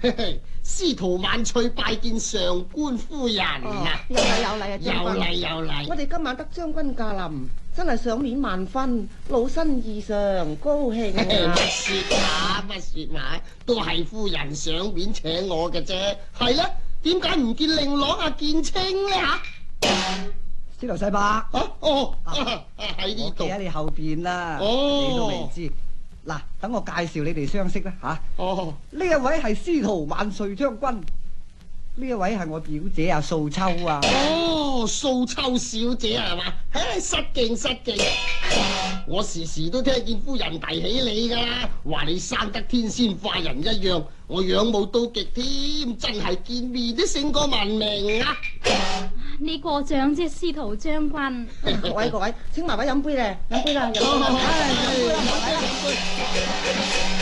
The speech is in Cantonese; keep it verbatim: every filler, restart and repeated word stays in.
司徒萬歲拜見上官夫人啊！ 有禮有禮啊， 有將軍。 禮有禮。 我哋今晚得將軍駕臨，真係賞面萬分，老身異常高興啊！ 乜說話乜說話，都係夫人賞面請我嘅啫。係啦，點解唔見令郎阿建清呢？吓？ 司徒世伯， 啊哦，喺呢度我企喺你後邊啦， 哦你都未知。嗱，等我介紹你哋相識啦吓。 哦， 呢一位係司徒萬歲將軍，呢一位係我表姐阿素秋啊。 哦，素秋小姐係嘛？唉，失敬失敬。我時時都聽見夫人提起你噶啦，話你生得天仙化人一樣，我仰慕到極添，真係見面都勝過聞名啊！ 你過獎啫，司徒將軍。 各位各位，請埋位飲杯咧，飲杯啦，飲杯啦， 唉，飲杯啦，飲杯。